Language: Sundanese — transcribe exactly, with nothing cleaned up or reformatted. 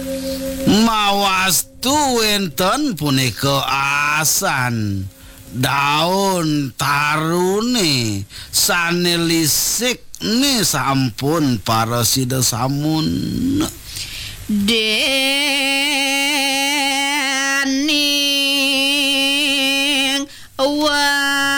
Mawastu enten punika asan daun tarune sanelisik ni sampun parasida samun dening wa